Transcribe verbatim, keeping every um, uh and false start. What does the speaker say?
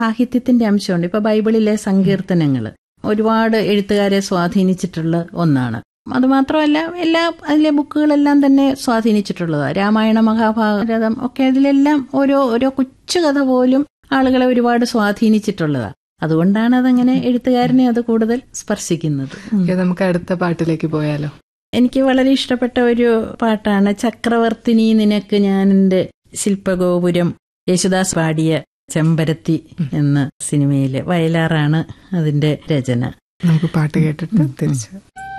സാഹിത്യത്തിന്റെ അംശമുണ്ട്. ഇപ്പൊ ബൈബിളിലെ സങ്കീർത്തനങ്ങൾ ഒരുപാട് എഴുത്തുകാരെ സ്വാധീനിച്ചിട്ടുള്ള ഒന്നാണ്. അതുമാത്രമല്ല എല്ലാ അതിലെ ബുക്കുകളെല്ലാം തന്നെ സ്വാധീനിച്ചിട്ടുള്ളതാണ്. രാമായണ മഹാഭാരതം ഒക്കെ അതിലെല്ലാം ഓരോ ഓരോ കൊച്ചു കഥ പോലും ആളുകളെ ഒരുപാട് സ്വാധീനിച്ചിട്ടുള്ളതാണ്. അതുകൊണ്ടാണ് അതങ്ങനെ എഴുത്തുകാരനെ അത് കൂടുതൽ സ്പർശിക്കുന്നത്. നമുക്ക് അടുത്ത പാട്ടിലേക്ക് പോയാലോ? എനിക്ക് വളരെ ഇഷ്ടപ്പെട്ട ഒരു പാട്ടാണ് ചക്രവർത്തിനി നിനക്ക് ഞാൻ എൻ്റെ ശില്പഗോപുരം. യേശുദാസ് പാടിയ ചെമ്പരത്തി എന്ന സിനിമയിലെ വയലാറാണ് അതിന്റെ രചന. നമുക്ക് പാട്ട് കേട്ടിട്ട് തിരിച്ചു